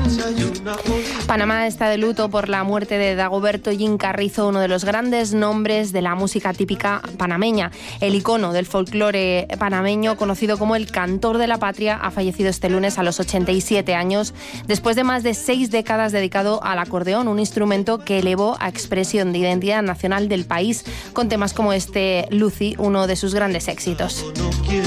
Panamá está de luto por la muerte de Dagoberto Jim Carrizo, uno de los grandes nombres de la música típica panameña. El icono del folclore panameño, conocido como el cantor de la patria, ha fallecido este lunes a los 87 años, después de más de 6 décadas dedicado al acordeón, un instrumento que elevó a expresión de identidad nacional del país, con temas como este Lucy, uno de sus grandes éxitos.